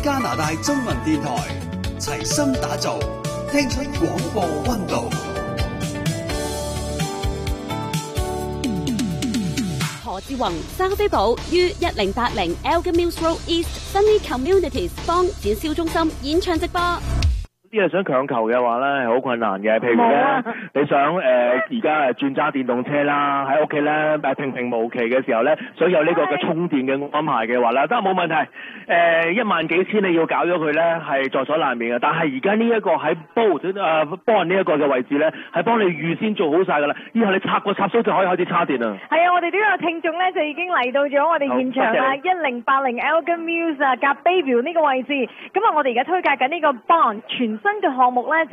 加拿大中文電台，齊心打造，聽出廣播溫度。 何志宏、莎菲寶於1080 Elgin Mills Road East Sunny Communities 幫展銷中心演唱直播。 啲人想強求嘅話咧係好困難嘅，譬如咧你想而家轉揸電動車啦，喺屋企咧平平無奇嘅時候咧，想有呢個嘅充電嘅安排嘅話咧，得冇問題。1萬幾千你要搞咗佢咧係在所難免嘅，但係而家呢一個喺幫呢一個嘅位置咧係幫你預先做好晒㗎啦，以後你插個插蘇就可以開始叉電啦。 係啊，我哋呢個聽眾咧就已經嚟到咗我哋現場啦，1080 Elgin Mills 啊，夾 Bayview 呢個位置。咁啊，我哋而家推介緊呢個 Bond 全新嘅項目咧。